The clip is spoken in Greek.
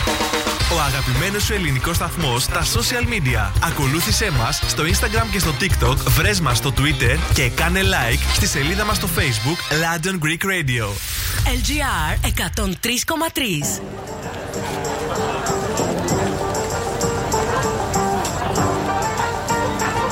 Ο αγαπημένος σου ελληνικός σταθμός στα social media. Ακολούθησέ μας στο Instagram και στο TikTok, βρες μας στο Twitter και κάνε like στη σελίδα μας στο Facebook London Greek Radio. LGR 103,3.